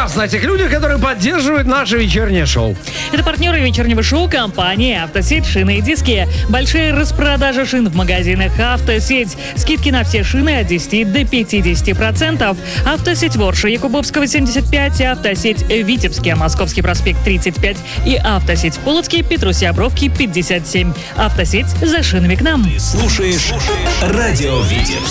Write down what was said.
прекрасно о тех людях, которые поддерживают наше вечернее шоу. Это партнеры вечернего шоу компании «Автосеть. Шины и диски». Большие распродажи шин в магазинах «Автосеть». Скидки на все шины от 10 до 50%. «Автосеть» Ворша, Якубовского, 75, «Автосеть» Витебске, Московский проспект, 35 и «Автосеть» Полоцкий, Петруся Обровки, 57. «Автосеть» за шинами к нам. Слушаешь Радио Витебск.